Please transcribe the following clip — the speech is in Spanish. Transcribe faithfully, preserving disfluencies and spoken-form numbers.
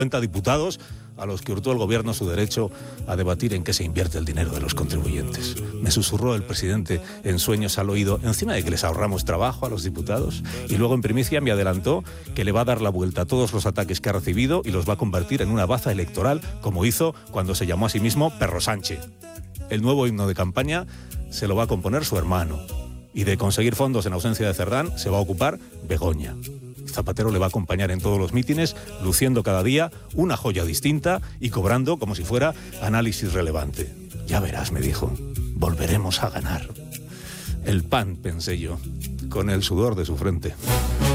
diputados a los que hurtó el gobierno su derecho a debatir en qué se invierte el dinero de los contribuyentes. Me susurró el presidente en sueños al oído, encima de que les ahorramos trabajo a los diputados, y luego en primicia me adelantó que le va a dar la vuelta a todos los ataques que ha recibido y los va a convertir en una baza electoral, como hizo cuando se llamó a sí mismo Perro Sánchez. El nuevo himno de campaña se lo va a componer su hermano, y de conseguir fondos en ausencia de Cerdán se va a ocupar Begoña. Zapatero le va a acompañar en todos los mítines, luciendo cada día una joya distinta y cobrando como si fuera análisis relevante. Ya verás, me dijo, volveremos a ganar. El P A N, pensé yo, con el sudor de su frente.